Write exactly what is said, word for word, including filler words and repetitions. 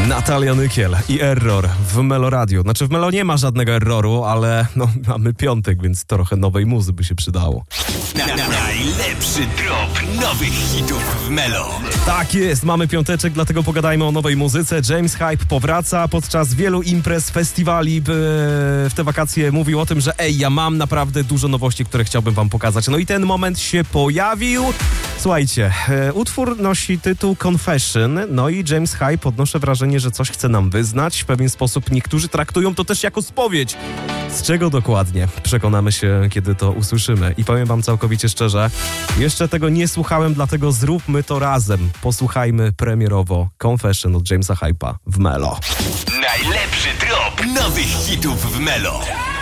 Natalia Nykiel i Error w Melo Radio. Znaczy w Melo nie ma żadnego erroru, ale no mamy piątek, więc trochę nowej muzy by się przydało. Na, na, najlepszy drop nowych hitów w Melo. Tak jest, mamy piąteczek, dlatego pogadajmy o nowej muzyce. James Hype powraca podczas wielu imprez, festiwali w te wakacje. Mówił o tym, że ej, ja mam naprawdę dużo nowości, które chciałbym wam pokazać. No i ten moment się pojawił. Słuchajcie, utwór nosi tytuł Confession, no i James Hype, odnoszę wrażenie, że coś chce nam wyznać. W pewien sposób niektórzy traktują to też jako spowiedź. Z czego dokładnie? Przekonamy się, kiedy to usłyszymy. I powiem wam całkowicie szczerze, jeszcze tego nie słuchałem, dlatego zróbmy to razem. Posłuchajmy premierowo Confession od Jamesa Hype'a w Melo. Najlepszy drop nowych hitów w Melo.